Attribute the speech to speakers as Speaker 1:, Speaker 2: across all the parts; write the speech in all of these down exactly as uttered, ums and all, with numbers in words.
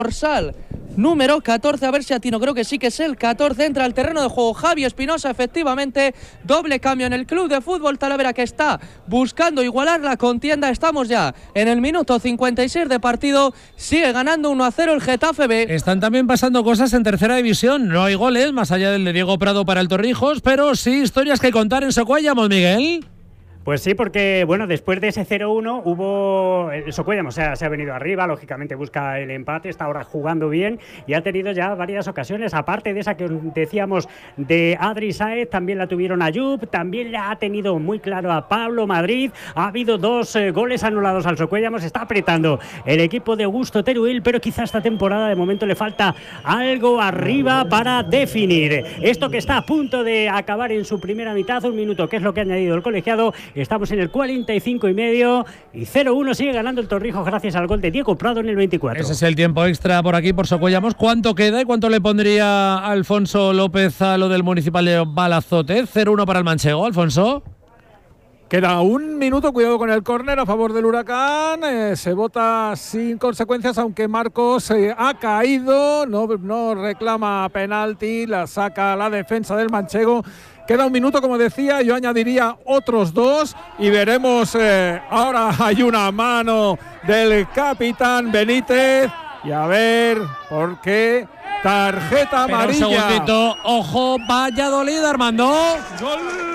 Speaker 1: dorsal número catorce, a ver si atino, creo que sí que es el catorce, entra al terreno de juego Javi Espinosa, efectivamente, doble cambio en el Club de Fútbol Talavera, que está buscando igualar la contienda. Estamos ya en el minuto cincuenta y seis de partido, sigue ganando uno a cero el Getafe B.
Speaker 2: Están también pasando cosas en tercera división, no hay goles, más allá del de Diego Prado para el Torrijos, pero sí historias que contar en Socuéllamos, Miguel.
Speaker 3: Pues sí, porque bueno, después de ese cero uno hubo el Socuéllamos, o sea, se ha venido arriba, lógicamente busca el empate, está ahora jugando bien y ha tenido ya varias ocasiones, aparte de esa que decíamos de Adri Sáez, también la tuvieron Ayub, también la ha tenido muy claro a Pablo Madrid, ha habido dos eh, goles anulados al Socuéllamos, está apretando el equipo de Augusto Teruel, pero quizá esta temporada de momento le falta algo arriba para definir. Esto que está a punto de acabar en su primera mitad, un minuto, que es lo que ha añadido el colegiado. Estamos en el cuarenta y cinco y medio y cero uno sigue ganando el Torrijos gracias al gol de Diego Prado en el veinticuatro.
Speaker 2: Ese es el tiempo extra por aquí, por Socuéllamos. ¿Cuánto queda y cuánto le pondría Alfonso López a lo del Municipal de Balazote? cero uno para el manchego, Alfonso.
Speaker 4: Queda un minuto, cuidado con el córner a favor del Huracán, eh, se vota sin consecuencias, aunque Marcos eh, ha caído, no, no reclama penalti, la saca la defensa del manchego. Queda un minuto, como decía, yo añadiría otros dos y veremos, eh, ahora hay una mano del capitán Benítez y a ver por qué tarjeta
Speaker 2: Pero
Speaker 4: amarilla.
Speaker 2: un segundito, ojo, Valladolid, Armando.
Speaker 5: Gol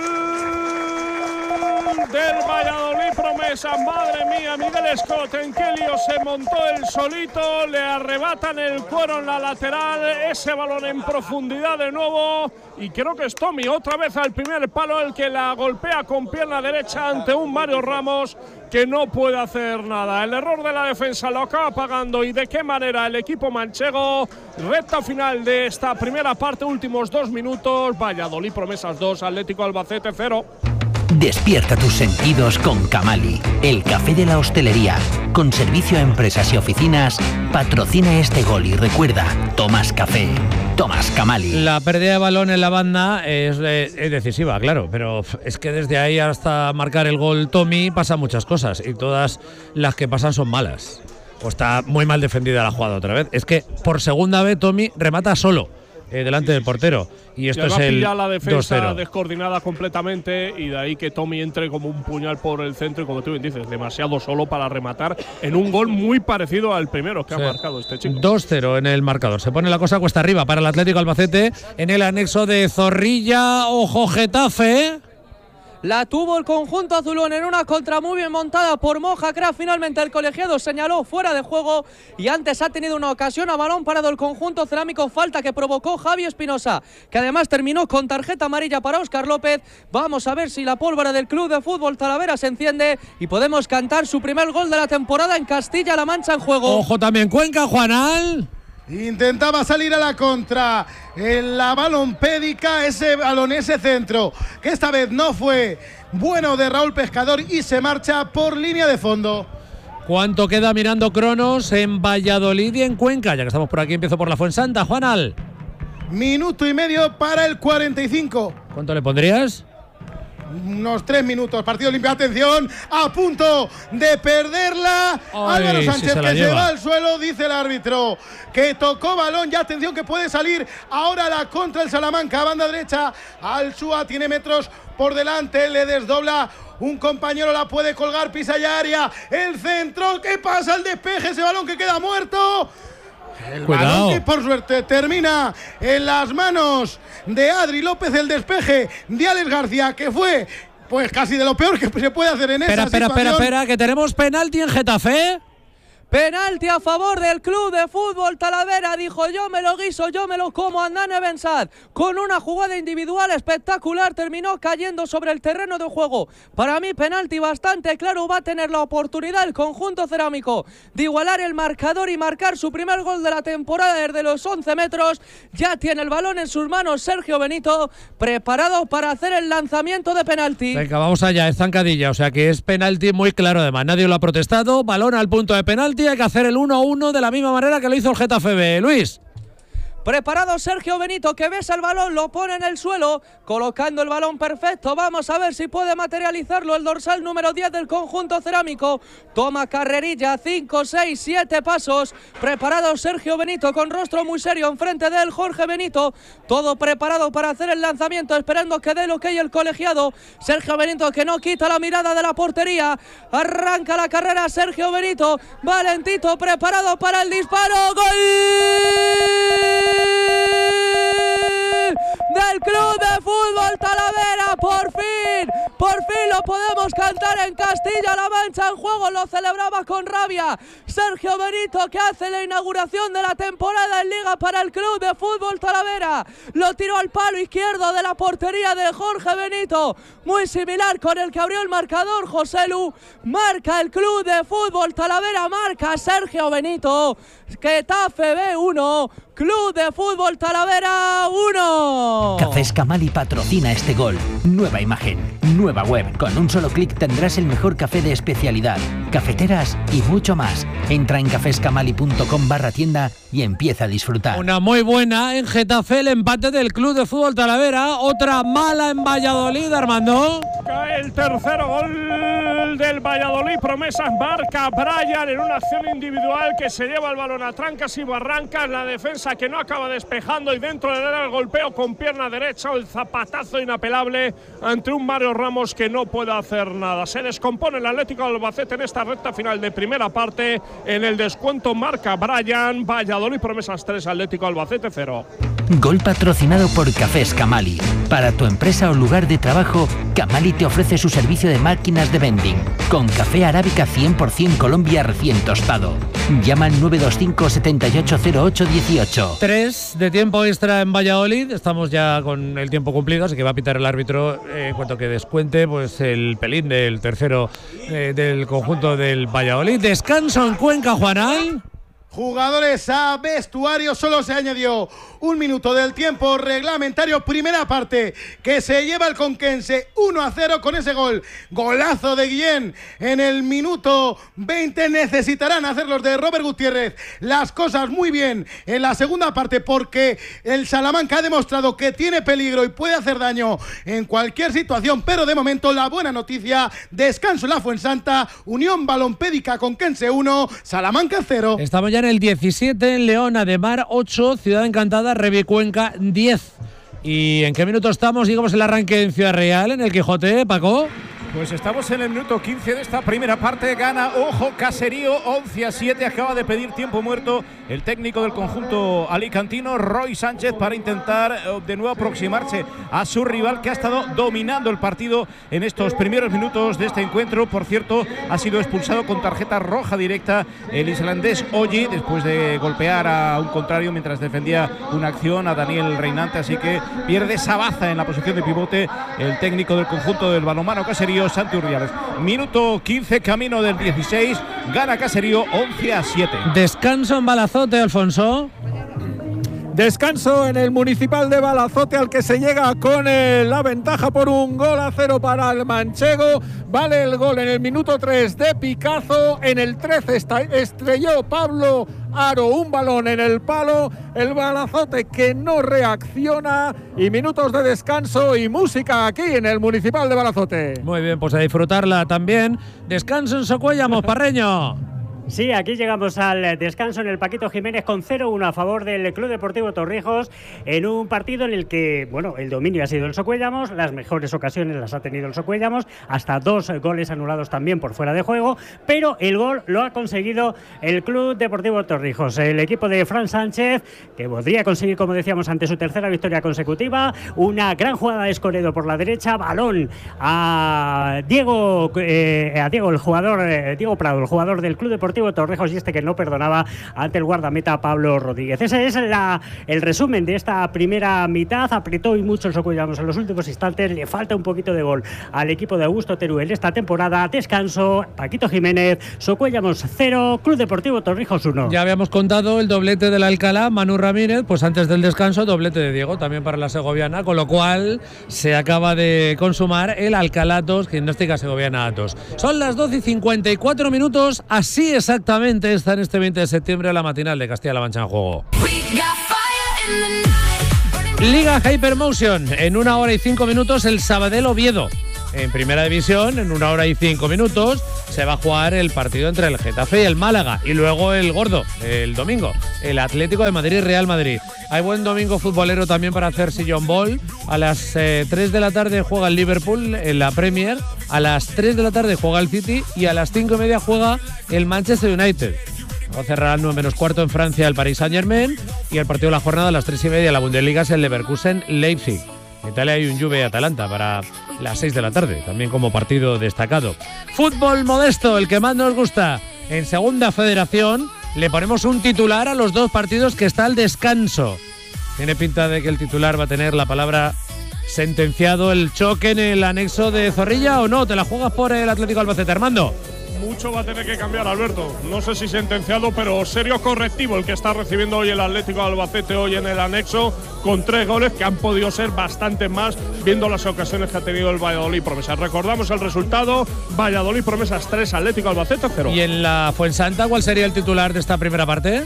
Speaker 5: del Valladolid, promesa, madre mía, Miguel Scott, en qué lío se montó el solito, le arrebatan el cuero en la lateral, ese balón en profundidad de nuevo, y creo que es Tommy otra vez al primer palo el que la golpea con pierna derecha ante un Mario Ramos que no puede hacer nada. El error de la defensa lo acaba pagando, y de qué manera el equipo manchego. Recta final de esta primera parte, últimos dos minutos, Valladolid promesas dos, Atlético Albacete cero.
Speaker 6: Despierta tus sentidos con Camali, el café de la hostelería. Con servicio a empresas y oficinas, patrocina este gol y recuerda, tomas café, tomas Camali.
Speaker 2: La pérdida de balón en la banda es, es, es decisiva, claro, pero es que desde ahí hasta marcar el gol Tommy pasan muchas cosas y todas las que pasan son malas. O está muy mal defendida la jugada otra vez. Es que por segunda vez Tommy remata solo. Eh, delante del portero, y esto es el
Speaker 5: la defensa
Speaker 2: dos cero.
Speaker 5: Descoordinada completamente, y de ahí que Tommy entre como un puñal por el centro y, como tú bien dices, demasiado solo para rematar en un gol muy parecido al primero que sí. ha marcado este chico.
Speaker 2: dos cero en el marcador, se pone la cosa cuesta arriba para el Atlético Albacete en el anexo de Zorrilla. Ojo Getafe.
Speaker 1: La tuvo el conjunto azulón en una contra muy bien montada por Moja Craft. Finalmente el colegiado señaló fuera de juego, y antes ha tenido una ocasión a balón parado el conjunto cerámico, falta que provocó Javi Espinosa, que además terminó con tarjeta amarilla para Óscar López. Vamos a ver si la pólvora del Club de Fútbol Talavera se encende y podemos cantar su primer gol de la temporada en Castilla-La Mancha en juego.
Speaker 2: Ojo también Cuenca, Juanal.
Speaker 7: Intentaba salir a la contra en la balompédica, ese balón, ese centro, que esta vez no fue bueno, de Raúl Pescador, y se marcha por línea de fondo.
Speaker 2: ¿Cuánto queda mirando cronos en Valladolid y en Cuenca? Ya que estamos por aquí, empiezo por la Fuensanta, Juanal.
Speaker 7: Minuto y medio para el cuarenta y cinco.
Speaker 2: ¿Cuánto le pondrías?
Speaker 7: Unos tres minutos, partido limpio, atención, a punto de perderla. Ay, Álvaro Sánchez, si se que lleva. Se va al suelo, dice el árbitro, que tocó balón, ya atención que puede salir ahora la contra el Salamanca, banda derecha, Alsúa tiene metros por delante, le desdobla un compañero, la puede colgar, pisa ya área, el centro, ¿qué pasa? El despeje, ese balón que queda muerto. El
Speaker 2: Cuidado.
Speaker 7: balón que por suerte termina en las manos de Adri López, el despeje de Alex García, que fue pues casi de lo peor que se puede hacer en
Speaker 2: espera,
Speaker 7: esa
Speaker 2: espera,
Speaker 7: situación.
Speaker 2: Espera, espera, espera, que tenemos penalti en Getafe.
Speaker 1: Penalti a favor del Club de Fútbol Talavera, dijo yo me lo guiso, yo me lo como. Andane Bensat, con una jugada individual espectacular, terminó cayendo sobre el terreno de juego. Para mí penalti bastante claro, va a tener la oportunidad el conjunto cerámico de igualar el marcador y marcar su primer gol de la temporada desde los once metros. Ya tiene el balón en sus manos Sergio Benito, preparado para hacer el lanzamiento de penalti.
Speaker 2: Venga, vamos allá, es zancadilla, o sea que es penalti muy claro además, nadie lo ha protestado, balón al punto de penalti. Hay que hacer el uno a uno de la misma manera que lo hizo el Getafe B. Luis.
Speaker 1: Preparado Sergio Benito, que besa el balón, lo pone en el suelo, colocando el balón perfecto. Vamos a ver si puede materializarlo el dorsal número diez del conjunto cerámico. Toma carrerilla, cinco, seis, siete pasos. Preparado Sergio Benito, con rostro muy serio enfrente de él Jorge Benito. Todo preparado para hacer el lanzamiento, esperando que dé el ok el colegiado. Sergio Benito, que no quita la mirada de la portería. Arranca la carrera Sergio Benito. Valentito, preparado para el disparo. ¡Gol! Del Club de Fútbol Talavera, por fin, por fin lo podemos cantar en Castilla-La Mancha. En juego lo celebraba con rabia Sergio Benito, que hace la inauguración de la temporada en Liga para el Club de Fútbol Talavera. Lo tiró al palo izquierdo de la portería de Jorge Benito, muy similar con el que abrió el marcador José Lu. Marca el Club de Fútbol Talavera, marca Sergio Benito. Getafe B uno, Club de Fútbol Talavera uno.
Speaker 6: Cafés Camali patrocina este gol. Nueva imagen, nueva web. Con un solo clic tendrás el mejor café de especialidad, cafeteras y mucho más. Entra en cafescamali.com barra tienda y empieza a disfrutar.
Speaker 2: Una muy buena en Getafe, el empate del Club de Fútbol Talavera. Otra mala en Valladolid, Armando.
Speaker 5: Cae el tercer gol del Valladolid. Promesas marca Brian en una acción individual que se lleva el balón a trancas y barrancas. La defensa que no acaba despejando y dentro de él el golpeo con pierna derecha o el zapatazo inapelable ante un Mario Ramos que no puede hacer nada. Se descompone el Atlético de Albacete en esta recta final de primera parte. En el descuento marca Brian. Valladolid Promesas tres, Atlético Albacete cero.
Speaker 6: Gol patrocinado por Cafés Camali. Para tu empresa o lugar de trabajo, Camali te ofrece su servicio de máquinas de vending, con café arábica cien por ciento Colombia recién tostado. Llama al nueve dos cinco, siete ocho cero ocho uno ocho.
Speaker 2: Tres de tiempo extra en Valladolid. Estamos ya con el tiempo cumplido, así que va a pitar el árbitro eh, en cuanto que descuente pues el pelín del tercero eh, del conjunto del Valladolid. Descanso en Cuenca, Juanal.
Speaker 7: Jugadores a vestuario, solo se añadió un minuto del tiempo reglamentario. Primera parte que se lleva el Conquense uno a cero con ese gol. Golazo de Guillén en el minuto veinte. Necesitarán hacer los de Robert Gutiérrez las cosas muy bien en la segunda parte, porque el Salamanca ha demostrado que tiene peligro y puede hacer daño en cualquier situación. Pero de momento la buena noticia: descanso en la Fuensanta. Unión Balompédica Conquense uno, Salamanca cero.
Speaker 2: Estamos ya en el diecisiete, en León, Ademar ocho, Ciudad Encantada, Revicuenca diez. ¿Y en qué minuto estamos? Llegamos el arranque en Ciudad Real, en el Quijote, Paco.
Speaker 4: Pues estamos en el minuto quince de esta primera parte. Gana, ojo, Caserío, once a siete. Acaba de pedir tiempo muerto el técnico del conjunto alicantino, Roy Sánchez, para intentar de nuevo aproximarse a su rival, que ha estado dominando el partido en estos primeros minutos de este encuentro. Por cierto, ha sido expulsado con tarjeta roja directa el islandés Oji, después de golpear a un contrario mientras defendía una acción a Daniel Reinante. Así que pierde esa baza en la posición de pivote el técnico del conjunto del balonmano Caserío, Santi Urriales. Minuto quince, camino del dieciséis. Gana Caserío once a siete.
Speaker 2: Descanso en Balazote, Alfonso.
Speaker 4: Descanso en el Municipal de Balazote, al que se llega con eh, la ventaja por un gol a cero para el manchego. Vale el gol en el minuto tres de Picazo. En el trece estrelló Pablo Aro un balón en el palo. El Balazote que no reacciona. Y minutos de descanso y música aquí en el Municipal de Balazote.
Speaker 2: Muy bien, pues a disfrutarla también. Descanso en Socuéllamos, Parreño.
Speaker 3: Sí, aquí llegamos al descanso en el Paquito Jiménez con cero uno a favor del Club Deportivo Torrijos, en un partido en el que, bueno, el dominio ha sido el Socuéllamos, las mejores ocasiones las ha tenido el Socuéllamos, hasta dos goles anulados también por fuera de juego, pero el gol lo ha conseguido el Club Deportivo Torrijos, el equipo de Fran Sánchez, que podría conseguir, como decíamos, ante su tercera victoria consecutiva. Una gran jugada de Escoredo por la derecha, balón a Diego, eh, a Diego, el jugador, eh, Diego Prado, el jugador del Club Deportivo Torrijos, y este que no perdonaba ante el guardameta Pablo Rodríguez. Ese es la, el resumen de esta primera mitad. Apretó y mucho el Socuéllamos en los últimos instantes. Le falta un poquito de gol al equipo de Augusto Teruel esta temporada. Descanso, Paquito Jiménez, Socuéllamos cero, Club Deportivo Torrijos uno.
Speaker 2: Ya habíamos contado el doblete del Alcalá, Manu Ramírez, pues antes del descanso doblete de Diego también para la segoviana, con lo cual se acaba de consumar el Alcalá dos, Gimnástica Segoviana dos. Son las doce y cincuenta y cuatro minutos, así es. Exactamente, está en este veinte de septiembre la matinal de Castilla-La Mancha en juego. Liga Hypermotion, en una hora y cinco minutos el Sabadell Oviedo. En primera división, en una hora y cinco minutos, se va a jugar el partido entre el Getafe y el Málaga. Y luego el gordo, el domingo, el Atlético de Madrid, Real Madrid. Hay buen domingo futbolero también para hacer sillón ball. A las eh, tres de la tarde juega el Liverpool en la Premier. A las tres de la tarde juega el City. Y a las cinco y media juega el Manchester United. Va a cerrar al nueve menos cuarto en Francia el Paris Saint-Germain. Y el partido de la jornada a las tres y media en la Bundesliga es el Leverkusen-Leipzig. En Italia hay un Juve-Atalanta para las seis de la tarde, también como partido destacado. Fútbol modesto, el que más nos gusta. En Segunda Federación le ponemos un titular a los dos partidos que está al descanso. Tiene pinta de que el titular va a tener la palabra sentenciado. ¿El choque en el anexo de Zorrilla o no? ¿Te la juegas por el Atlético Albacete, Armando?
Speaker 5: Mucho va a tener que cambiar, Alberto. No sé si sentenciado, pero serio correctivo el que está recibiendo hoy el Atlético de Albacete hoy en el anexo, con tres goles que han podido ser bastante más viendo las ocasiones que ha tenido el Valladolid Promesas. Recordamos el resultado: Valladolid Promesas tres, Atlético Albacete cero.
Speaker 2: ¿Y en la Fuensanta cuál sería el titular de esta primera parte?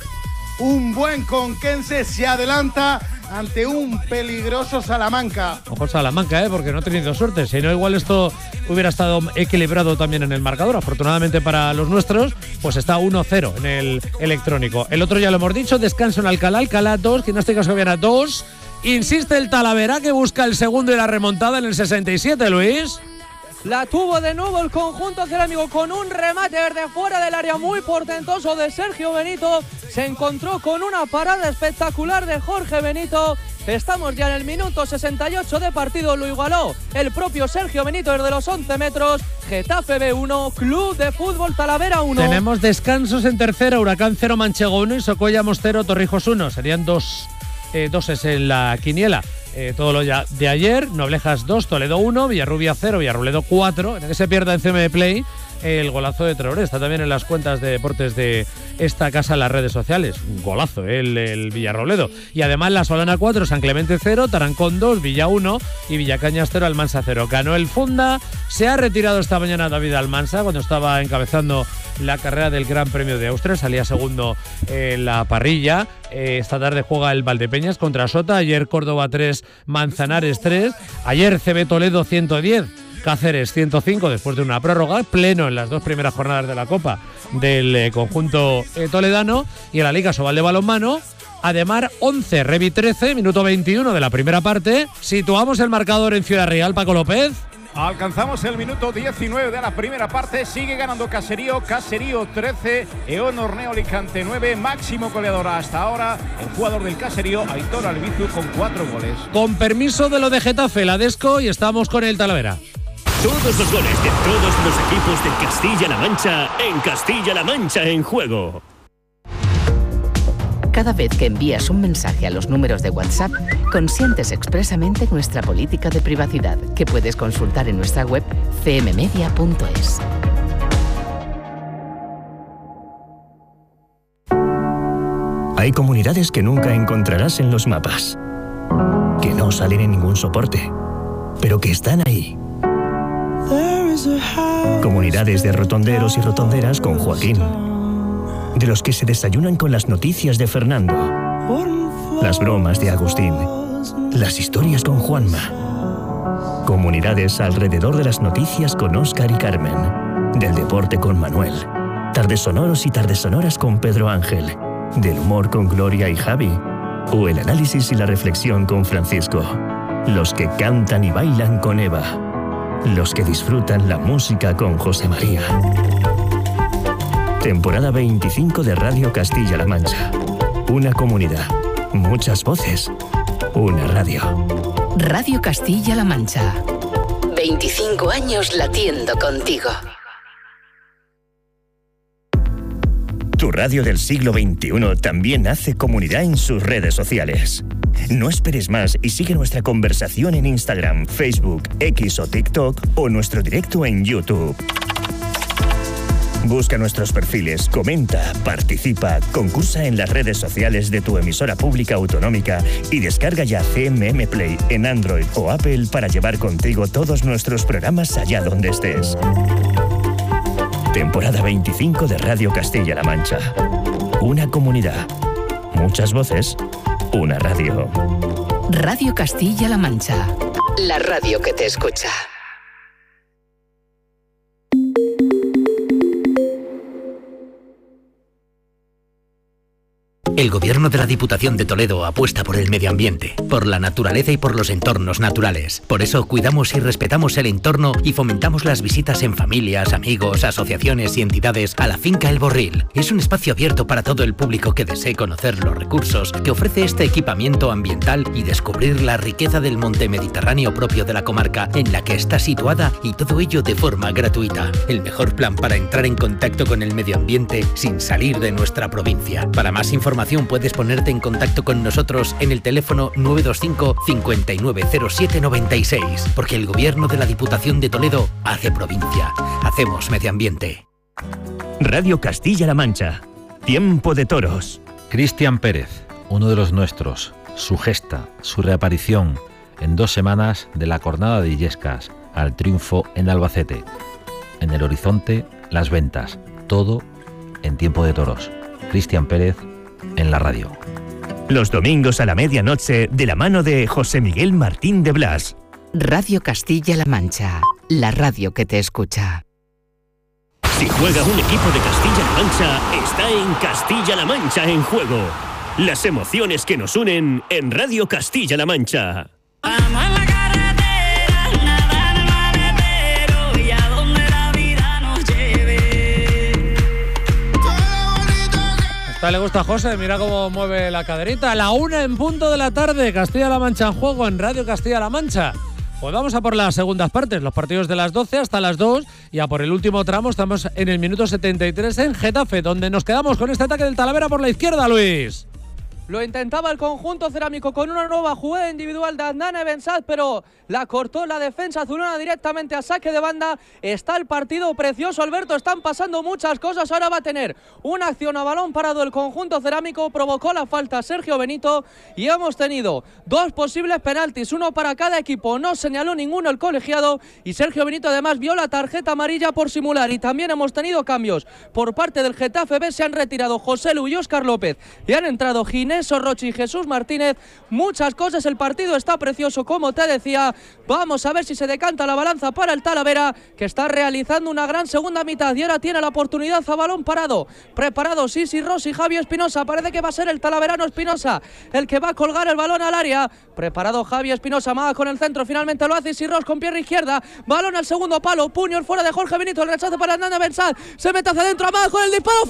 Speaker 7: Un buen Conquense se adelanta ante un peligroso Salamanca.
Speaker 2: Ojo Salamanca, ¿eh? Porque no ha tenido suerte. Si no, igual esto hubiera estado equilibrado también en el marcador. Afortunadamente para los nuestros, pues está uno cero en el electrónico. El otro ya lo hemos dicho, descanso en Alcalá. Alcalá dos, Gimnástica Soviana dos. Insiste el Talavera, que busca el segundo y la remontada en el sesenta y siete, Luis.
Speaker 1: La tuvo de nuevo el conjunto cerámico con un remate desde fuera del área muy portentoso de Sergio Benito. Se encontró con una parada espectacular de Jorge Benito. Estamos ya en el minuto sesenta y ocho de partido, lo igualó el propio Sergio Benito desde los once metros. Getafe B uno, Club de Fútbol Talavera uno.
Speaker 2: Tenemos descansos en tercera, Huracán cero, Manchego uno y Socollamos cero, Torrijos uno. Serían dos eh, doses en la quiniela. Eh, todo lo ya de ayer, Noblejas dos, Toledo uno, Villarrubia cero, Villarrobledo cuatro. En el que se pierda en C M Play el golazo de Traoré. Está también en las cuentas de deportes de esta casa en las redes sociales. Un golazo, eh, el, el Villarrobledo. Y además la Solana cuatro, San Clemente cero, Tarancón dos, Villa uno y Villacañas cero, Almansa cero. Ganó el Funda. Se ha retirado esta mañana David Almansa cuando estaba encabezando la carrera del Gran Premio de Austria. Salía segundo en la parrilla. Eh, esta tarde juega el Valdepeñas contra Sota. Ayer Córdoba tres, Manzanares tres. Ayer C B Toledo ciento diez, Cáceres ciento cinco después de una prórroga, pleno en las dos primeras jornadas de la Copa del eh, conjunto eh, toledano. Y en la Liga Sobal de Balonmano, Ademar once, Revi trece, minuto veintiuno de la primera parte. Situamos el marcador en Ciudad Real, Paco López.
Speaker 8: Alcanzamos el minuto diecinueve de la primera parte. Sigue ganando Caserío. Caserío trece, Eón Horneo Alicante nueve. Máximo goleador hasta ahora el jugador del Caserío, Aitor Albizu, con cuatro goles.
Speaker 2: Con permiso de lo de Getafe, la Desco, y estamos con el Talavera.
Speaker 9: Todos los goles de todos los equipos de Castilla-La Mancha en Castilla-La Mancha en Juego.
Speaker 10: Cada vez que envías un mensaje a los números de WhatsApp, consientes expresamente nuestra política de privacidad, que puedes consultar en nuestra web c m media punto es.
Speaker 11: Hay comunidades que nunca encontrarás en los mapas, que no salen en ningún soporte, pero que están ahí. Comunidades de rotonderos y rotonderas con Joaquín, de los que se desayunan con las noticias de Fernando, las bromas de Agustín, las historias con Juanma. Comunidades alrededor de las noticias con Óscar y Carmen, del deporte con Manuel, tardes sonoros y tardes sonoras con Pedro Ángel, del humor con Gloria y Javi, o el análisis y la reflexión con Francisco. Los que cantan y bailan con Eva, los que disfrutan la música con José María. Temporada veinticinco de Radio Castilla-La Mancha. Una comunidad, muchas voces, una radio.
Speaker 10: Radio Castilla-La Mancha. veinticinco años latiendo contigo.
Speaker 11: Tu radio del siglo veintiuno también hace comunidad en sus redes sociales. No esperes más y sigue nuestra conversación en Instagram, Facebook, X o TikTok o nuestro directo en YouTube. Busca nuestros perfiles, comenta, participa, concursa en las redes sociales de tu emisora pública autonómica y descarga ya C M M Play en Android o Apple para llevar contigo todos nuestros programas allá donde estés. Temporada veinticinco de Radio Castilla-La Mancha. Una comunidad, muchas voces,
Speaker 9: una radio.
Speaker 10: Radio Castilla-La Mancha. La radio que te escucha.
Speaker 6: El Gobierno de la Diputación de Toledo apuesta por el medio ambiente, por la naturaleza y por los entornos naturales. Por eso cuidamos y respetamos el entorno y fomentamos las visitas en familias, amigos, asociaciones y entidades a la finca El Borril. Es un espacio abierto para todo el público que desee conocer los recursos que ofrece este equipamiento ambiental y descubrir la riqueza del monte mediterráneo propio de la comarca en la que está situada, y todo ello de forma gratuita. El mejor plan para entrar en contacto con el medio ambiente sin salir de nuestra provincia. Para más información puedes ponerte en contacto con nosotros en el teléfono nueve dos cinco, cincuenta y nueve cero siete noventa y seis, porque el Gobierno de la Diputación de Toledo hace provincia. Hacemos medio ambiente.
Speaker 9: Radio Castilla-La Mancha. Tiempo de toros.
Speaker 12: Cristian Pérez, uno de los nuestros, su gesta, su reaparición en dos semanas de la Cornada de Illescas al triunfo en Albacete. En el horizonte, las ventas, todo en Tiempo de Toros. Cristian Pérez en la radio.
Speaker 9: Los domingos a la medianoche, de la mano de José Miguel Martín de Blas.
Speaker 10: Radio Castilla-La Mancha, la radio que te escucha.
Speaker 9: Si juega un equipo de Castilla-La Mancha, está en Castilla-La Mancha en juego. Las emociones que nos unen en Radio Castilla-La Mancha.
Speaker 2: Le gusta a José, mira cómo mueve la caderita. A la una en punto de la tarde, Castilla-La Mancha en juego en Radio Castilla-La Mancha. Pues vamos a por las segundas partes, los partidos de las doce hasta las dos, y a por el último tramo. Estamos en el minuto setenta y tres en Getafe, donde nos quedamos con este ataque del Talavera por la izquierda, Luis.
Speaker 1: Lo intentaba el conjunto cerámico con una nueva jugada individual de Adnan Bensat, pero la cortó la defensa azulona directamente a saque de banda. Está el partido precioso, Alberto, están pasando muchas cosas. Ahora va a tener una acción a balón parado el conjunto cerámico, provocó la falta Sergio Benito y hemos tenido dos posibles penaltis, uno para cada equipo, no señaló ninguno el colegiado y Sergio Benito además vio la tarjeta amarilla por simular. Y también hemos tenido cambios por parte del Getafe B, se han retirado José Lu y Óscar López y han entrado Ginés Sorrochi y Jesús Martínez. Muchas cosas, el partido está precioso, como te decía. Vamos a ver si se decanta la balanza para el Talavera, que está realizando una gran segunda mitad y ahora tiene la oportunidad a balón parado. Preparado Sisi Rossi, Javi Espinosa. Parece que va a ser el talaverano Espinosa el que va a colgar el balón al área. Preparado Javi Espinosa, maga con el centro, finalmente lo hace Sisi Ross con pierna izquierda. Balón al segundo palo, puño fuera de Jorge Benito, el rechazo para Adnan Bensat. Se mete hacia adentro, maga con el disparo,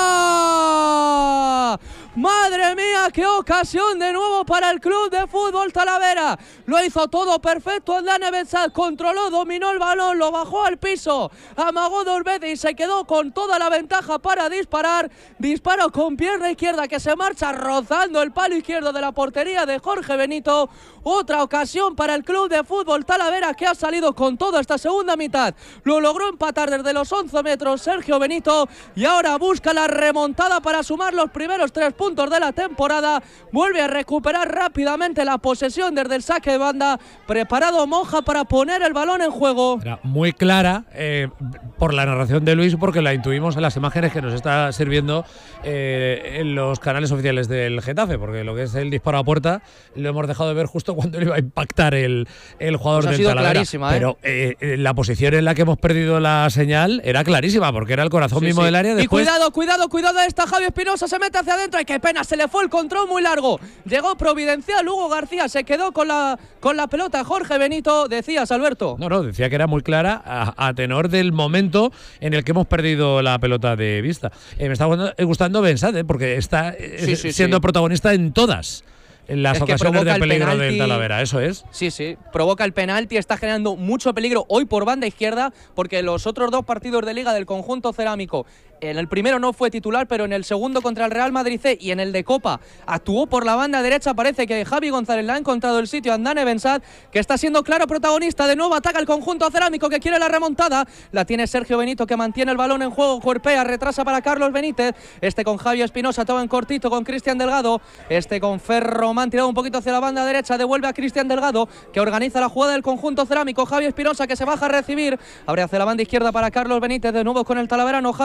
Speaker 1: fuera. ¡Madre mía, qué ocasión de nuevo para el Club de Fútbol Talavera! Lo hizo todo perfecto Adnan Bensat, controló, dominó el balón, lo bajó al piso, amagó dos veces y se quedó con toda la ventaja para disparar. Disparo con pierna izquierda que se marcha rozando el palo izquierdo de la portería de Jorge Benito. Otra ocasión para el Club de Fútbol Talavera, que ha salido con todo esta segunda mitad. Lo logró empatar desde los once metros Sergio Benito y ahora busca la remontada para sumar los primeros tres puntos puntos de la temporada. Vuelve a recuperar rápidamente la posesión desde el saque de banda. Preparado Moja para poner el balón en juego.
Speaker 2: Era muy clara eh, por la narración de Luis, porque la intuimos en las imágenes que nos está sirviendo eh, en los canales oficiales del Getafe, porque lo que es el disparo a puerta lo hemos dejado de ver justo cuando le iba a impactar el, el jugador
Speaker 1: pues
Speaker 2: del Talavera.
Speaker 1: Clarísima, ¿eh?
Speaker 2: Pero eh, la posición en la que hemos perdido la señal era clarísima, porque era el corazón
Speaker 1: sí,
Speaker 2: mismo
Speaker 1: sí.
Speaker 2: del área.
Speaker 1: Después... Y cuidado, cuidado, cuidado, está Javi Espinosa, se mete hacia adentro. ¡Ay, qué pena! Se le fue el control muy largo. Llegó Providencial, Hugo García se quedó con la, con la pelota. Jorge Benito, decías, Alberto.
Speaker 2: No, no, decía que era muy clara a, a tenor del momento en el que hemos perdido la pelota de vista. Eh, me está gustando Bensat, eh, porque está eh,
Speaker 1: sí, sí,
Speaker 2: siendo
Speaker 1: sí.
Speaker 2: protagonista en todas. En las
Speaker 1: es
Speaker 2: ocasiones de peligro
Speaker 1: penalti,
Speaker 2: del Talavera, eso es.
Speaker 1: Sí, sí, provoca el penalti, está generando mucho peligro hoy por banda izquierda, porque los otros dos partidos de Liga del conjunto cerámico, en el primero no fue titular, pero en el segundo contra el Real Madrid C y en el de Copa actuó por la banda derecha. Parece que Javi González le ha encontrado el sitio a Adnan Bensat, que está siendo claro protagonista. De nuevo ataca el conjunto cerámico, que quiere la remontada. La tiene Sergio Benito, que mantiene el balón en juego, cuerpea, retrasa para Carlos Benítez. Este con Javi Espinosa, todo en cortito con Cristian Delgado. Este con Ferro, man tirado un poquito hacia la banda derecha, devuelve a Cristian Delgado, que organiza la jugada del conjunto cerámico. Javi Espinosa, que se baja a recibir, abre hacia la banda izquierda para Carlos Benítez, de nuevo con el talaverano Javi Espinosa.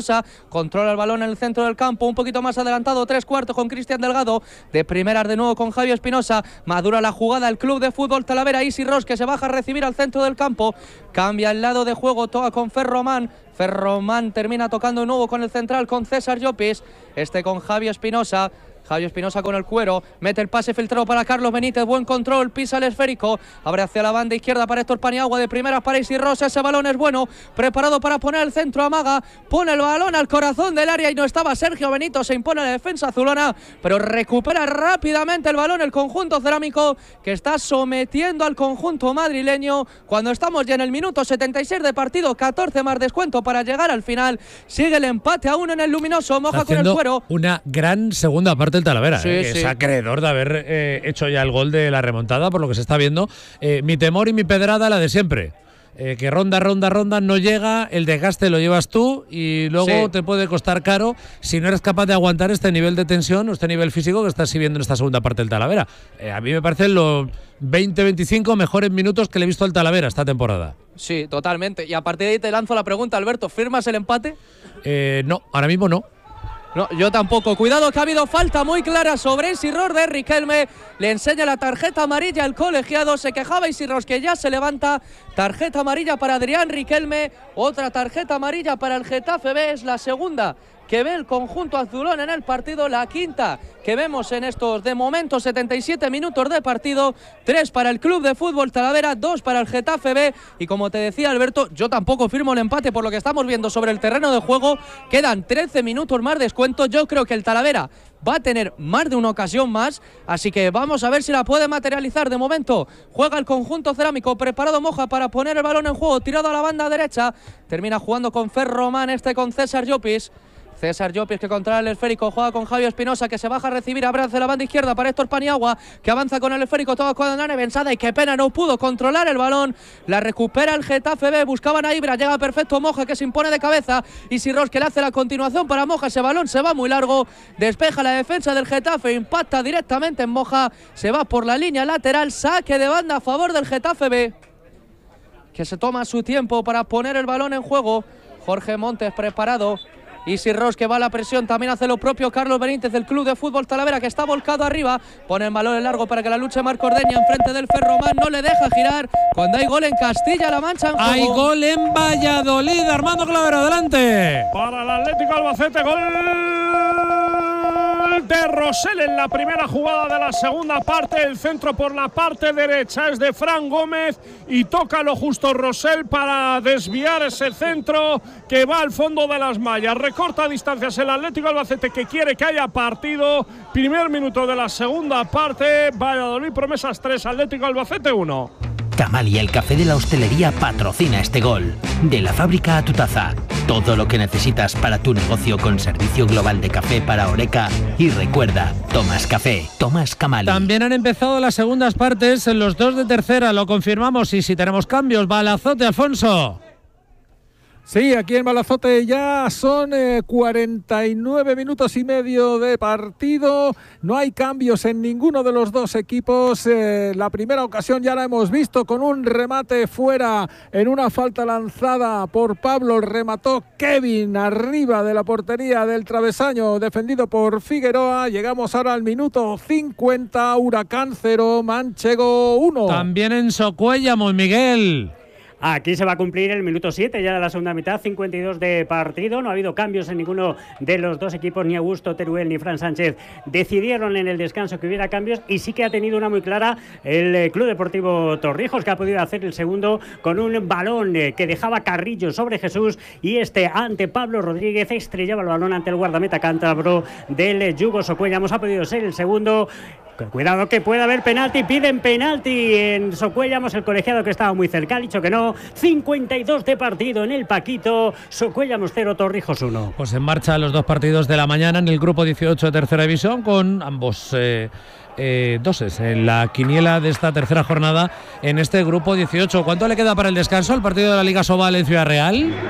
Speaker 1: Espinosa, controla el balón en el centro del campo, un poquito más adelantado, tres cuartos con Cristian Delgado, de primeras de nuevo con Javi Espinosa, madura la jugada el Club de Fútbol Talavera, Isi Ross que se baja a recibir al centro del campo, cambia el lado de juego, toca con Ferromán, Ferromán termina tocando de nuevo con el central, con César Llopis, este con Javi Espinosa, Javi Espinosa con el cuero, mete el pase filtrado para Carlos Benítez, buen control, pisa el esférico, abre hacia la banda izquierda para Héctor Paniagua, de primeras para Isi Ross, ese balón es bueno, preparado para poner el centro, amaga, pone el balón al corazón del área y no estaba Sergio Benito, se impone la defensa azulona, pero recupera rápidamente el balón el conjunto cerámico, que está sometiendo al conjunto madrileño, cuando estamos ya en el minuto setenta y seis de partido, catorce más descuento para llegar al final, sigue el empate a uno en el luminoso, Moja con el cuero.
Speaker 2: Una gran segunda parte el Talavera,
Speaker 1: sí,
Speaker 2: eh, que
Speaker 1: sí.
Speaker 2: es acreedor de haber eh, hecho ya el gol de la remontada, por lo que se está viendo. Eh, mi temor y mi pedrada, la de siempre. Eh, que ronda, ronda, ronda, no llega, el desgaste lo llevas tú y luego sí. te puede costar caro si no eres capaz de aguantar este nivel de tensión o este nivel físico que estás viviendo en esta segunda parte del Talavera. Eh, a mí me parecen los veinte veinticinco mejores minutos que le he visto al Talavera esta temporada.
Speaker 1: Sí, totalmente. Y a partir de ahí te lanzo la pregunta, Alberto, ¿firmas el empate?
Speaker 2: Eh, no, ahora mismo no.
Speaker 1: No, yo tampoco. Cuidado que ha habido falta muy clara sobre Isi Ross de Riquelme. Le enseña la tarjeta amarilla al colegiado. Se quejaba Isi Ross que ya se levanta. Tarjeta amarilla para Adrián Riquelme. Otra tarjeta amarilla para el Getafe B. Es la segunda que ve el conjunto azulón en el partido, la quinta que vemos en estos, de momento, setenta y siete minutos de partido, tres para el Club de Fútbol Talavera, dos para el Getafe B, y como te decía Alberto, yo tampoco firmo el empate por lo que estamos viendo sobre el terreno de juego, quedan trece minutos más descuento, yo creo que el Talavera va a tener más de una ocasión más, así que vamos a ver si la puede materializar. De momento juega el conjunto cerámico, preparado Moja para poner el balón en juego, tirado a la banda derecha, termina jugando con Ferromán, este con César Llopis, César Llopis que controla el esférico, juega con Javi Espinosa que se baja a recibir, abraza la banda izquierda para Héctor Paniagua que avanza con el esférico, todo con Nane Bensada y qué pena, no pudo controlar el balón, la recupera el Getafe B, buscaban a Ibra, llega perfecto Moja que se impone de cabeza, Isi Ross que le hace la continuación para Moja, ese balón se va muy largo, despeja la defensa del Getafe, impacta directamente en Moja, se va por la línea lateral, saque de banda a favor del Getafe B, que se toma su tiempo para poner el balón en juego. Jorge Montes preparado, Isi Ross que va a la presión, también hace lo propio Carlos Benítez del Club de Fútbol Talavera que está volcado arriba, pone el balón en largo para que la luche Marco Ordeña enfrente del Ferromán, no le deja girar cuando hay gol en Castilla-La Mancha en juego.
Speaker 2: Hay gol en Valladolid, Armando Clavero, adelante.
Speaker 5: Para el Atlético Albacete, gol de Rosell en la primera jugada de la segunda parte, el centro por la parte derecha es de Fran Gómez y toca lo justo Rosell para desviar ese centro que va al fondo de las mallas, recorta distancias el Atlético Albacete que quiere que haya partido, primer minuto de la segunda parte, Valladolid Promesas tres, Atlético Albacete uno.
Speaker 6: Camali, el café de la hostelería, patrocina este gol. De la fábrica a tu taza. Todo lo que necesitas para tu negocio con servicio global de café para Oreca. Y recuerda, tomas café, tomas Camali.
Speaker 2: También han empezado las segundas partes, los dos de tercera, lo confirmamos. Y si tenemos cambios, balazote, Alfonso.
Speaker 4: Sí, aquí en Balazote ya son eh, cuarenta y nueve minutos y medio de partido. No hay cambios en ninguno de los dos equipos. Eh, la primera ocasión ya la hemos visto con un remate fuera en una falta lanzada por Pablo. Remató Kevin arriba de la portería del travesaño defendido por Figueroa. Llegamos ahora al minuto cincuenta. Huracán cero, Manchego uno.
Speaker 2: También en Socuéllamos, Miguel.
Speaker 3: Aquí se va a cumplir el minuto siete ya de la segunda mitad, cincuenta y dos de partido. No ha habido cambios en ninguno de los dos equipos, ni Augusto Teruel ni Fran Sánchez decidieron en el descanso que hubiera cambios, y sí que ha tenido una muy clara el Club Deportivo Torrijos, que ha podido hacer el segundo con un balón que dejaba Carrillo sobre Jesús y este ante Pablo Rodríguez estrellaba el balón ante el guardameta cántabro del Yugo Socuéllamos. Ha podido ser el segundo. Cuidado que puede haber penalti, piden penalti en Socuéllamos, el colegiado que estaba muy cerca ha dicho que no. Cincuenta y dos de partido en el Paquito, Socuéllamos cero, Torrijos uno.
Speaker 2: Pues en marcha los dos partidos de la mañana en el grupo dieciocho de tercera división, con ambos eh, eh, doses en la quiniela de esta tercera jornada en este grupo dieciocho. ¿Cuánto le queda para el descanso al partido de la Liga Sobal en Ciudad Real?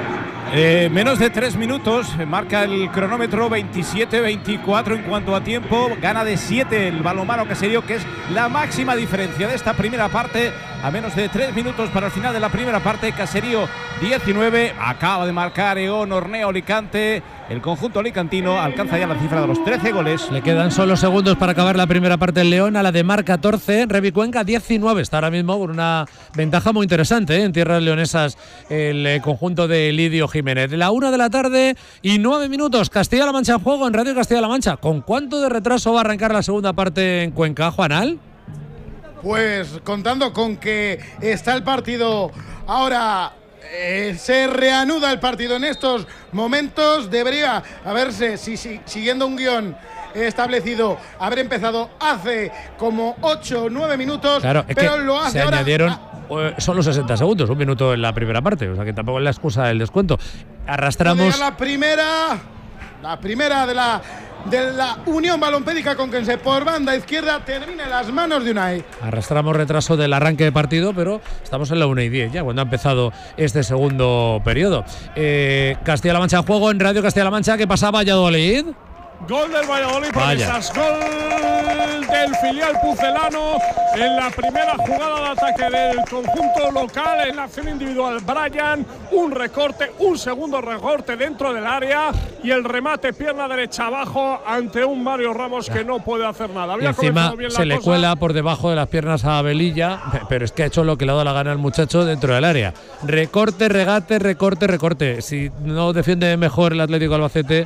Speaker 8: Eh, menos de tres minutos, marca el cronómetro veintisiete veinticuatro en cuanto a tiempo, gana de siete el balonmano Caserío, que es la máxima diferencia de esta primera parte. A menos de tres minutos para el final de la primera parte, Caserío diecinueve, acaba de marcar Eón Horneo Alicante. El conjunto alicantino alcanza ya la cifra de los trece goles.
Speaker 2: Le quedan solo segundos para acabar la primera parte del León, a la de Mar catorce, Revi Cuenca diecinueve. Está ahora mismo con una ventaja muy interesante, ¿eh? En tierras leonesas el eh, conjunto de Lidio Jiménez. La una de la tarde y nueve minutos. Castilla-La Mancha en juego en Radio Castilla-La Mancha. ¿Con cuánto de retraso va a arrancar la segunda parte en Cuenca, Juanal?
Speaker 7: Pues contando con que está el partido ahora. Eh, se reanuda el partido en estos momentos. Debería haberse, si, si, siguiendo un guión establecido, haber empezado hace como ocho o nueve minutos.
Speaker 2: Claro, es
Speaker 7: pero
Speaker 2: que
Speaker 7: lo hace
Speaker 2: se
Speaker 7: ahora.
Speaker 2: añadieron eh, solo sesenta segundos, un minuto en la primera parte. O sea que tampoco es la excusa del descuento. Arrastramos.
Speaker 7: La primera, la primera de la. de la Unión Balompédica Conquense por banda izquierda, termina en las manos de Unai.
Speaker 2: Arrastramos retraso del arranque de partido, pero estamos en la una y diez ya, cuando ha empezado este segundo periodo. Eh, Castilla-La Mancha en juego en Radio Castilla-La Mancha. ¿Qué pasa, Valladolid?
Speaker 5: Gol del Valladolid por esas, gol del filial pucelano en la primera jugada de ataque del conjunto local, en la acción individual Brian, un recorte, un segundo recorte dentro del área y el remate pierna derecha abajo ante un Mario Ramos que no puede hacer nada.
Speaker 2: Y encima bien se le cosa. cuela por debajo de las piernas a Velilla, pero es que ha hecho lo que le ha dado la gana al muchacho dentro del área. Recorte, regate, recorte, recorte. Si no defiende mejor el Atlético Albacete,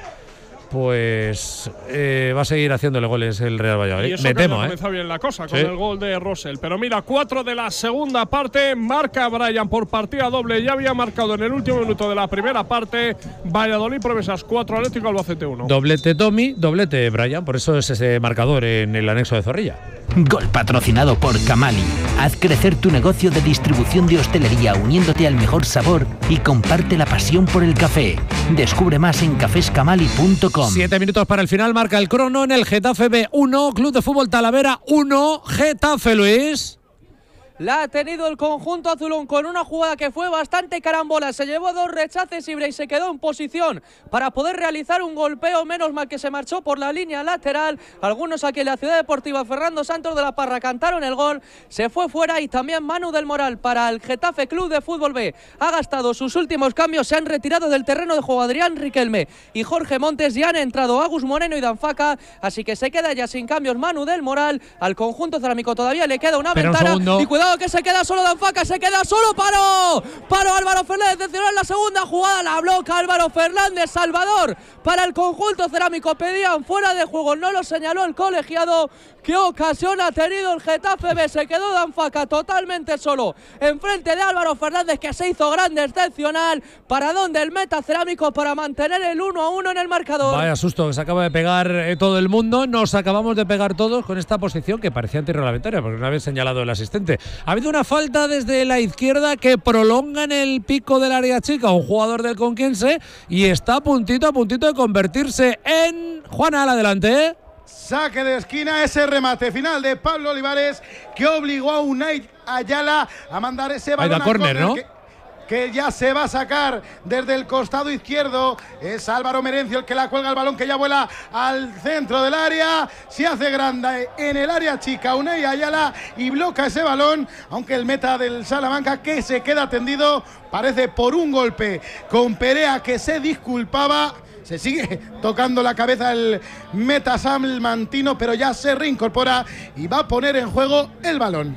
Speaker 2: pues eh, va a seguir haciéndole goles el Real Valladolid.
Speaker 5: Y eso
Speaker 2: Me
Speaker 5: que
Speaker 2: temo,
Speaker 5: no
Speaker 2: ¿eh?
Speaker 5: comenzó bien la cosa con
Speaker 2: sí.
Speaker 5: el gol de Rosell. Pero mira, cuatro de la segunda parte, marca Brian por partida doble. Ya había marcado en el último minuto de la primera parte. Valladolid Promesas cuatro, Atlético Albacete uno.
Speaker 2: Doblete Tommy, doblete Brian. Por eso es ese marcador en el anexo de Zorrilla.
Speaker 6: Gol patrocinado por Camali. Haz crecer tu negocio de distribución de hostelería uniéndote al mejor sabor y comparte la pasión por el café. Descubre más en cafés camali punto com.
Speaker 2: Siete minutos para el final, marca el crono en el Getafe B uno, Club de Fútbol Talavera uno, Getafe, Luis.
Speaker 1: La ha tenido el conjunto azulón con una jugada que fue bastante carambola. Se llevó dos rechaces y se quedó en posición para poder realizar un golpeo. Menos mal que se marchó por la línea lateral. Algunos aquí en la Ciudad Deportiva Fernando Santos de la Parra cantaron el gol. Se fue fuera y también Manu del Moral para el Getafe Club de Fútbol B. Ha gastado sus últimos cambios. Se han retirado del terreno de juego Adrián Riquelme y Jorge Montes. Ya han entrado Agus Moreno y Danfaca. Así que se queda ya sin cambios Manu del Moral. Al conjunto cerámico todavía le queda una
Speaker 2: Pero
Speaker 1: ventana.
Speaker 2: Un
Speaker 1: y cuidado que se queda solo Danfaca, se queda solo Paro. Paro Álvaro Fernández, decidió en la segunda jugada, la bloca Álvaro Fernández, Salvador para el conjunto cerámico. Pedían fuera de juego, no lo señaló el colegiado. ¿Qué ocasión ha tenido el Getafe B? Se quedó Danfaca totalmente solo enfrente de Álvaro Fernández, que se hizo grande, excepcional. ¿Para dónde el meta cerámico para mantener el uno a uno en el marcador?
Speaker 2: Vaya susto que se acaba de pegar eh, todo el mundo. Nos acabamos de pegar todos con esta posición que parecía antirreglamentaria, porque una vez señalado el asistente. Ha habido una falta desde la izquierda que prolonga en el pico del área chica un jugador del Conquense y está a puntito, a puntito de convertirse en Juanal. Adelante.
Speaker 7: Saque de esquina, ese remate final de Pablo Olivares que obligó a Unai Ayala a mandar ese balón a
Speaker 2: córner, ¿no?
Speaker 7: Que, que ya se va a sacar desde el costado izquierdo. Es Álvaro Merencio el que la cuelga el balón, que ya vuela al centro del área. Se hace grande en el área chica Unai Ayala y bloca ese balón, aunque el meta del Salamanca, que se queda tendido, parece por un golpe con Perea, que se disculpaba. Se sigue tocando la cabeza el meta salmantino, pero ya se reincorpora y va a poner en juego el balón.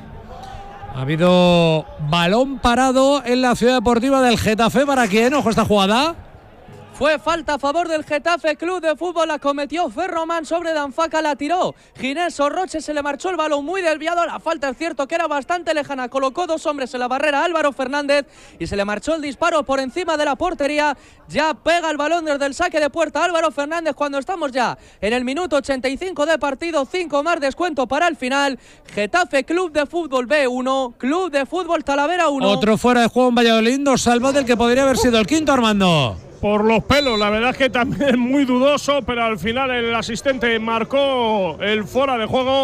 Speaker 2: Ha habido balón parado en la Ciudad Deportiva del Getafe. ¿Para quién? Ojo esta jugada.
Speaker 1: Fue falta a favor del Getafe Club de Fútbol, la cometió Ferromán sobre Danfaca, la tiró Ginés Orroche, se le marchó el balón muy desviado, la falta es cierto que era bastante lejana, colocó dos hombres en la barrera Álvaro Fernández y se le marchó el disparo por encima de la portería. Ya pega el balón desde el saque de puerta Álvaro Fernández cuando estamos ya en el minuto ochenta y cinco de partido, cinco más descuento para el final. Getafe Club de Fútbol B uno, Club de Fútbol Talavera uno.
Speaker 2: Otro fuera de juego en Valladolid, nos salva del que podría haber sido el quinto, Armando.
Speaker 5: Por los pelos, la verdad es que también muy dudoso, pero al final el asistente marcó el fuera de juego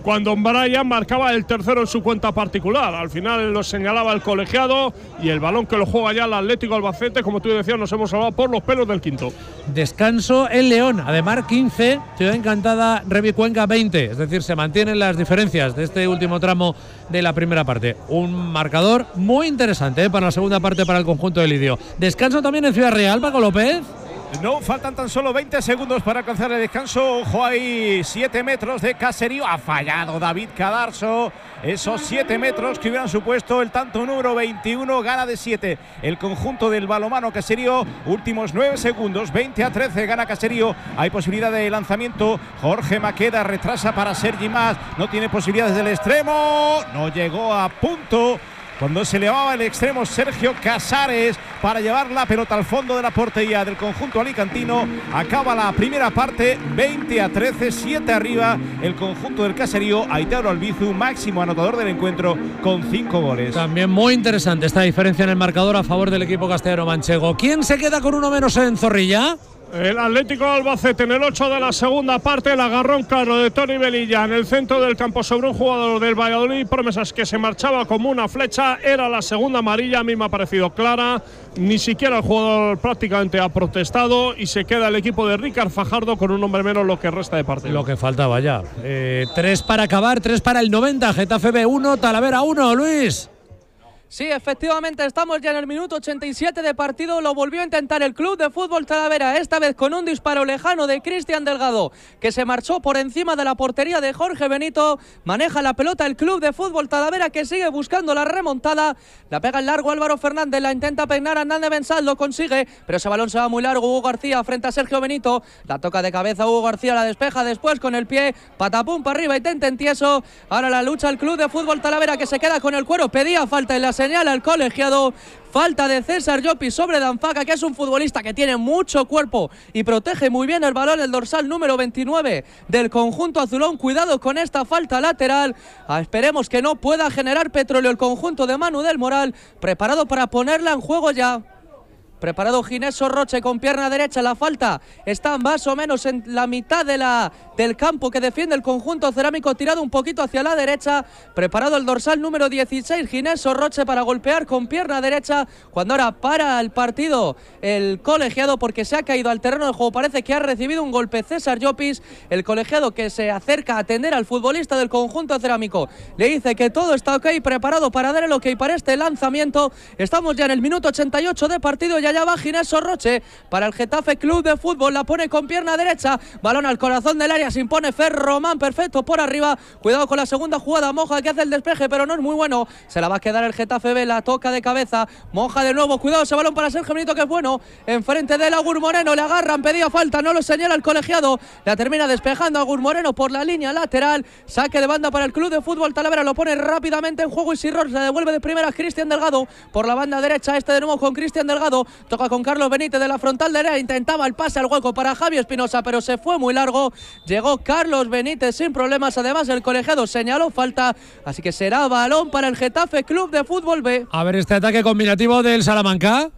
Speaker 5: cuando Brian marcaba el tercero en su cuenta particular. Al final lo señalaba el colegiado y el balón que lo juega ya el Atlético Albacete, como tú decías, nos hemos salvado por los pelos del quinto.
Speaker 2: Descanso en León, Ademar quince, Ciudad Encantada, Revicuenca veinte, es decir, se mantienen las diferencias de este último tramo de la primera parte. Un marcador muy interesante ¿eh? para la segunda parte para el conjunto de Lidio. Descanso también en Ciudad Real, Paco López.
Speaker 8: No, faltan tan solo veinte segundos para alcanzar el descanso. Ojo ahí, siete metros de Caserío. Ha fallado David Cadarso. Esos siete metros que hubieran supuesto el tanto número veintiuno, gana de siete el conjunto del balonmano Caserío. Últimos nueve segundos, veinte a trece, gana Caserío. Hay posibilidad de lanzamiento. Jorge Maqueda retrasa para Sergi Mas. No tiene posibilidades del extremo. No llegó a punto cuando se elevaba el extremo Sergio Casares para llevar la pelota al fondo de la portería del conjunto alicantino. Acaba la primera parte, veinte a trece, siete arriba el conjunto del Caserío. Aitauro Albizu, máximo anotador del encuentro, con cinco goles.
Speaker 2: También muy interesante esta diferencia en el marcador a favor del equipo castellano-manchego. ¿Quién se queda con uno menos en Zorrilla?
Speaker 5: El Atlético Albacete en el ocho de la segunda parte, el agarrón claro de Toni Velilla en el centro del campo sobre un jugador del Valladolid Promesas que se marchaba como una flecha. Era la segunda amarilla, a mí me ha parecido clara. Ni siquiera el jugador prácticamente ha protestado y se queda el equipo de Ricard Fajardo con un hombre menos lo que resta de partido.
Speaker 2: Lo que faltaba ya. Eh, tres para acabar, tres para el noventa. Getafe B uno, Talavera uno, Luis.
Speaker 1: Sí, efectivamente, estamos ya en el minuto ochenta y siete de partido. Lo volvió a intentar el Club de Fútbol Talavera, esta vez con un disparo lejano de Cristian Delgado, que se marchó por encima de la portería de Jorge Benito. Maneja la pelota el Club de Fútbol Talavera, que sigue buscando la remontada. La pega en largo Álvaro Fernández, la intenta peinar Hernández Bensal, lo consigue, pero ese balón se va muy largo. Hugo García frente a Sergio Benito, la toca de cabeza Hugo García, la despeja después con el pie, patapum para arriba y tente en tieso. Ahora la lucha el Club de Fútbol Talavera, que se queda con el cuero, pedía falta en la señala el colegiado. Falta de César Llopis sobre Danfaca, que es un futbolista que tiene mucho cuerpo y protege muy bien el balón, el dorsal número veintinueve del conjunto azulón. Cuidado con esta falta lateral. Ah, esperemos que no pueda generar petróleo el conjunto de Manu del Moral, preparado para ponerla en juego ya. Preparado Ginés Sorroche con pierna derecha. La falta está más o menos en la mitad de la, del campo que defiende el conjunto cerámico, tirado un poquito hacia la derecha. Preparado el dorsal número dieciséis, Ginés Sorroche, para golpear con pierna derecha. Cuando ahora para el partido el colegiado, porque se ha caído al terreno de juego. Parece que ha recibido un golpe César Llopis. El colegiado, que se acerca a atender al futbolista del conjunto cerámico, le dice que todo está ok, preparado para dar el ok para este lanzamiento. Estamos ya en el minuto ochenta y ocho de partido. Allá va Ginés Sorroche para el Getafe Club de Fútbol, la pone con pierna derecha, balón al corazón del área, se impone Fer Román, perfecto por arriba. Cuidado con la segunda jugada, Moja, que hace el despeje, pero no es muy bueno, se la va a quedar el Getafe B, la toca de cabeza, Moja de nuevo, cuidado ese balón para Sergio Benito, que es bueno, enfrente de Agur Moreno, le agarran, pedía falta, no lo señala el colegiado, la termina despejando Agur Moreno por la línea lateral. Saque de banda para el Club de Fútbol Talavera, lo pone rápidamente en juego y Sirror, se devuelve de primera Cristian Delgado por la banda derecha, este de nuevo con Cristian Delgado. Toca con Carlos Benítez de la frontal de área, intentaba el pase al hueco para Javi Espinosa, pero se fue muy largo. Llegó Carlos Benítez sin problemas, además el colegiado señaló falta, así que será balón para el Getafe Club de Fútbol B.
Speaker 2: A ver este ataque combinativo del Salamanca.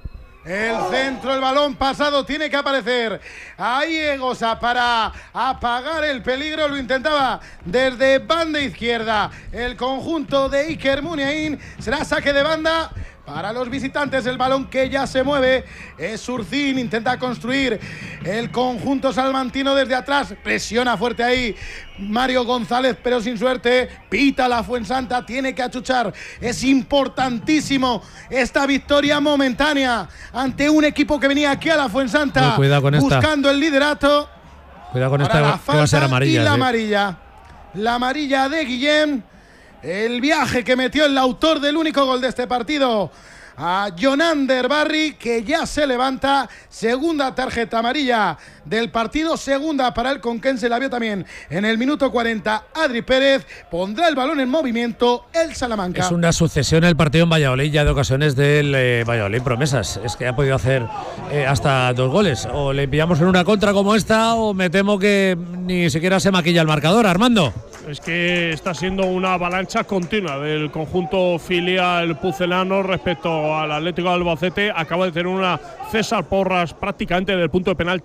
Speaker 7: El centro, el balón pasado, tiene que aparecer ahí Egosa para apagar el peligro. Lo intentaba desde banda izquierda el conjunto de Iker Muniain. Será saque de banda para los visitantes. El balón que ya se mueve es Urcín, intenta construir el conjunto salmantino desde atrás, presiona fuerte ahí Mario González, pero sin suerte. Pita la Fuensanta, tiene que achuchar. Es importantísimo esta victoria momentánea ante un equipo que venía aquí a la Fuensanta buscando el liderato.
Speaker 2: Cuidado con esta,
Speaker 7: la
Speaker 2: que va a ser amarilla.
Speaker 7: Y la
Speaker 2: ¿sí?
Speaker 7: amarilla. La amarilla de Guillem. El viaje que metió el autor del único gol de este partido, a Jonander Barry, que ya se levanta. Segunda tarjeta amarilla del partido, segunda para el conquense. La vio también en el minuto cuarenta Adri Pérez. Pondrá el balón en movimiento el Salamanca.
Speaker 2: Es una sucesión el partido en Valladolid ya de ocasiones del eh, Valladolid Promesas. Es que ha podido hacer eh, hasta dos goles. O le pillamos en una contra como esta, o me temo que ni siquiera se maquilla el marcador, Armando.
Speaker 5: Es que está siendo una avalancha continua del conjunto filial pucelano respecto al Atlético de Albacete. Acaba de tener una César Porras prácticamente del punto de penalti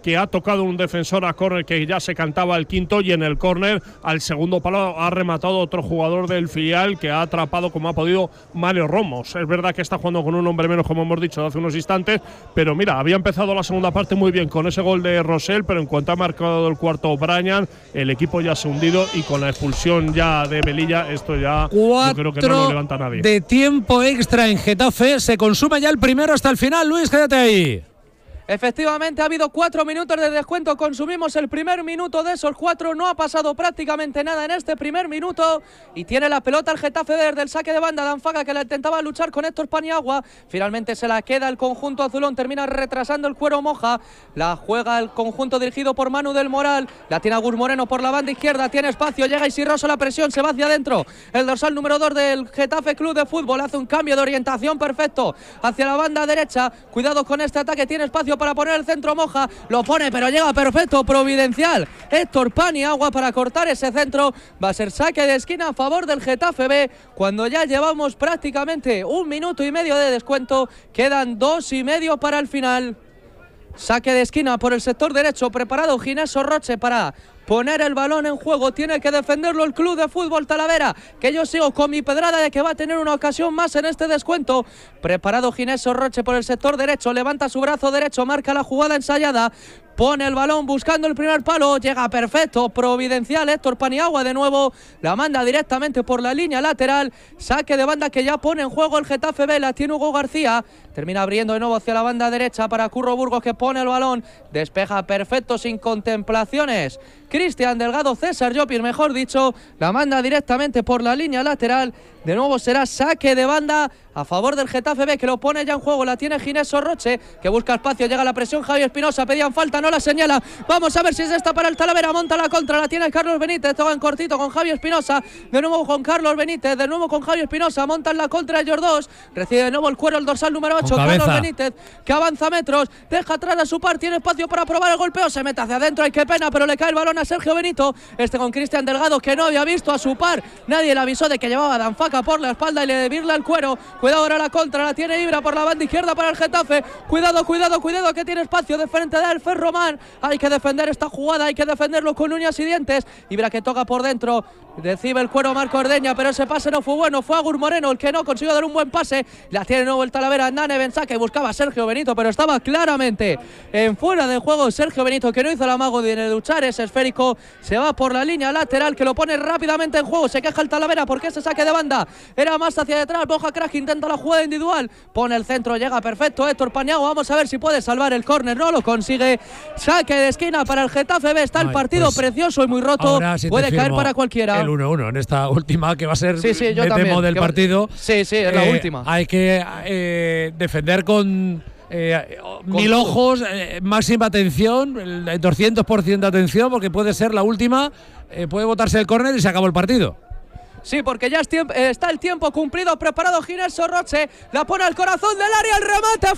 Speaker 5: que ha tocado un defensor a córner que ya se cantaba el quinto, y en el córner al segundo palo ha rematado otro jugador del filial que ha atrapado como ha podido Mario Romos. Es verdad que está jugando con un hombre menos, como hemos dicho hace unos instantes, pero mira, había empezado la segunda parte muy bien con ese gol de Rosell, pero en cuanto ha marcado el cuarto Brian, el equipo ya se ha hundido, y con la expulsión ya de Melilla, esto ya yo creo que no lo levanta nadie.
Speaker 2: De tiempo extra en Getafe, se consume ya el primero hasta el final. Luis, quédate ahí.
Speaker 1: Efectivamente, ha habido cuatro minutos de descuento. Consumimos el primer minuto de esos cuatro. No ha pasado prácticamente nada en este primer minuto. Y tiene la pelota el Getafe desde el saque de banda. Danfaga, que la intentaba luchar con Héctor Paniagua. Finalmente se la queda el conjunto azulón. Termina retrasando el cuero moja. La juega el conjunto dirigido por Manu del Moral. La tiene Agus Moreno por la banda izquierda. Tiene espacio. Llega Isirroso, la presión. Se va hacia adentro. El dorsal número dos del Getafe Club de Fútbol hace un cambio de orientación perfecto hacia la banda derecha. Cuidado con este ataque. Tiene espacio para poner el centro moja, lo pone pero llega perfecto, providencial Héctor Paniagua para cortar ese centro. Va a ser saque de esquina a favor del Getafe B, cuando ya llevamos prácticamente un minuto y medio de descuento, quedan dos y medio para el final. Saque de esquina por el sector derecho, preparado Ginés Orroche para poner el balón en juego. Tiene que defenderlo el Club de Fútbol Talavera, que yo sigo con mi pedrada de que va a tener una ocasión más en este descuento. Preparado Ginés Orroche por el sector derecho, levanta su brazo derecho, marca la jugada ensayada, pone el balón buscando el primer palo, llega perfecto, providencial Héctor Paniagua de nuevo, la manda directamente por la línea lateral. Saque de banda que ya pone en juego el Getafe B, la tiene Hugo García, termina abriendo de nuevo hacia la banda derecha para Curro Burgos, que pone el balón, despeja perfecto sin contemplaciones Cristian Delgado, César Llopis mejor dicho, la manda directamente por la línea lateral. De nuevo será saque de banda a favor del Getafe B, que lo pone ya en juego. La tiene Ginés Orroche, que busca espacio, llega la presión Javi Espinosa, pedían falta, no la señala. Vamos a ver si es esta para el Talavera, monta la contra, la tiene Carlos Benítez, toca en cortito con Javi Espinosa, de nuevo con Carlos Benítez, de nuevo con Javi Espinosa, montan la contra ellos dos, recibe de nuevo el cuero el dorsal número ocho, Carlos Benítez, que avanza metros, deja atrás a su par, tiene espacio para probar el golpeo, se mete hacia adentro, ay qué pena, pero le cae el balón a Sergio Benito, este con Cristian Delgado, que no había visto a su par, nadie le avisó de que llevaba a Danfaca por la espalda y le birla el cuero. Cuidado ahora la contra, la tiene Ibra por la banda izquierda para el Getafe. Cuidado, cuidado, cuidado, que tiene espacio de frente de él Ferromán. Hay que defender esta jugada, hay que defenderlo con uñas y dientes. Ibra que toca por dentro, recibe el cuero Marco Ordeña, pero ese pase no fue bueno, fue Agur Moreno el que no consiguió dar un buen pase. La tiene de nuevo el Talavera, Nane Bensa, que buscaba a Sergio Benito, pero estaba claramente en fuera de juego Sergio Benito, que no hizo el amago de luchar ese esférico. Se va por la línea lateral, que lo pone rápidamente en juego. Se queja el Talavera porque ese saque de banda era más hacia detrás. Boja Crack intenta la jugada individual, pone el centro, llega perfecto Héctor Paniagua. Vamos a ver si puede salvar el córner, no lo consigue. Saque de esquina para el Getafe B. Está Ay, el partido pues, precioso y muy roto, sí puede caer para cualquiera.
Speaker 2: El uno uno en esta última, que va a ser,
Speaker 1: sí, sí, yo
Speaker 2: me
Speaker 1: también,
Speaker 2: temo, del partido.
Speaker 1: Va, sí, sí, es eh, la última.
Speaker 2: Hay que eh, defender con Eh, mil ojos, eh, máxima atención, el doscientos por ciento de atención, porque puede ser la última, eh, puede botarse el córner y se acabó el partido.
Speaker 1: Sí, porque ya es tiempo, eh, está el tiempo cumplido, preparado Ginés Orroche, la pone al corazón del área, el remate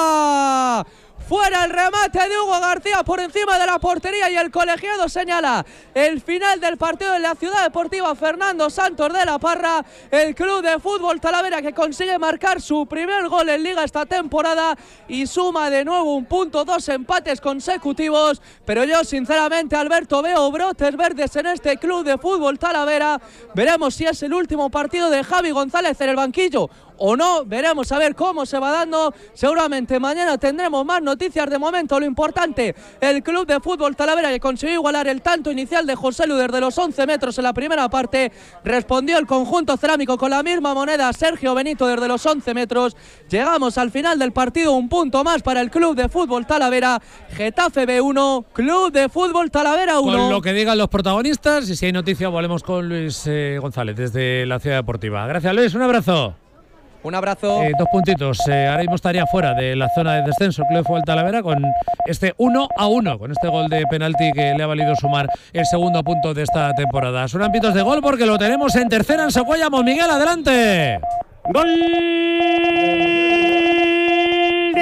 Speaker 1: fuera. Fuera el remate de Hugo García por encima de la portería, y el colegiado señala el final del partido en la Ciudad Deportiva Fernando Santos de la Parra. El Club de Fútbol Talavera, que consigue marcar su primer gol en Liga esta temporada y suma de nuevo un punto, dos empates consecutivos. Pero yo sinceramente, Alberto, veo brotes verdes en este Club de Fútbol Talavera. Veremos si es el último partido de Javi González en el banquillo o no, veremos a ver cómo se va dando. Seguramente mañana tendremos más noticias. De momento lo importante, el Club de Fútbol Talavera, que consiguió igualar el tanto inicial de José Lu desde los once metros en la primera parte. Respondió el conjunto cerámico con la misma moneda, Sergio Benito desde los once metros. Llegamos al final del partido, un punto más para el Club de Fútbol Talavera. Getafe B uno, Club de Fútbol Talavera uno.
Speaker 2: Con lo que digan los protagonistas, y si hay noticias volvemos con Luis eh, González desde la Ciudad Deportiva. Gracias, Luis, un abrazo.
Speaker 1: Un abrazo.
Speaker 2: Eh, dos puntitos. Eh, ahora mismo estaría fuera de la zona de descenso el Club de Fútbol Talavera con este uno a uno, con este gol de penalti que le ha valido sumar el segundo punto de esta temporada. Suenan pitos de gol porque lo tenemos en tercera en Socuéllamos. Miguel, adelante.
Speaker 3: Gol del Yugo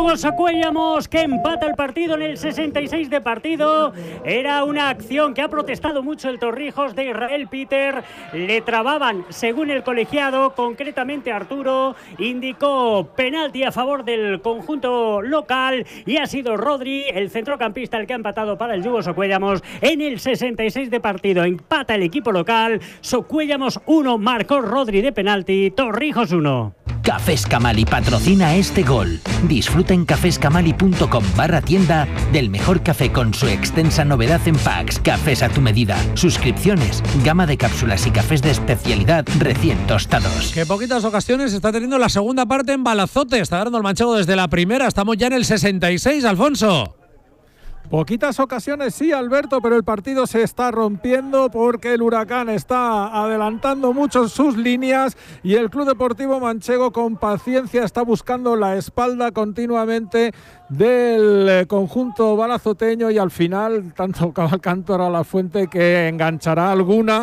Speaker 3: Yugo Socuellamos, que empata el partido en el sesenta y seis de partido. Era una acción que ha protestado mucho el Torrijos de Israel Peter. Le trababan, según el colegiado, concretamente Arturo, indicó penalti a favor del conjunto local y ha sido Rodri, el centrocampista, el que ha empatado para el Yugo Socuellamos en el sesenta y seis de partido. Empata el equipo local, Socuellamos uno, marcó Rodri de penalti, Torrijos uno.
Speaker 6: Cafés Camali patrocina este gol. Disfruta en cafescamali.com barra tienda del mejor café con su extensa novedad en packs, cafés a tu medida, suscripciones, gama de cápsulas y cafés de especialidad recién tostados.
Speaker 2: Que poquitas ocasiones está teniendo la segunda parte en Balazote. Está ganando el Manchego desde la primera. Estamos ya en el sesenta y seis, Alfonso.
Speaker 4: Poquitas ocasiones sí, Alberto, pero el partido se está rompiendo porque el Huracán está adelantando mucho sus líneas y el Club Deportivo Manchego con paciencia está buscando la espalda continuamente del conjunto balazoteño y al final tanto Cavalcantor a la Fuente que enganchará alguna